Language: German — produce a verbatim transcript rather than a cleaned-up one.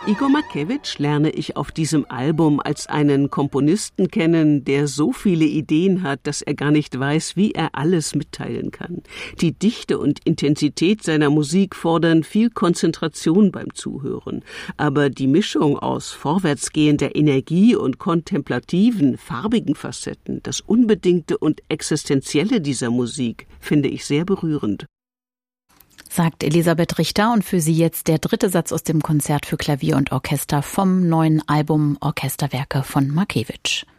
Igor Markewitsch lerne ich auf diesem Album als einen Komponisten kennen, der so viele Ideen hat, dass er gar nicht weiß, wie er alles mitteilen kann. Die Dichte und Intensität seiner Musik fordern viel Konzentration beim Zuhören. Aber die Mischung aus vorwärtsgehender Energie und kontemplativen, farbigen Facetten, das Unbedingte und Existenzielle dieser Musik, finde ich sehr berührend. Sagt Elisabeth Richter, und für Sie jetzt der dritte Satz aus dem Konzert für Klavier und Orchester vom neuen Album Orchesterwerke von Markewitsch.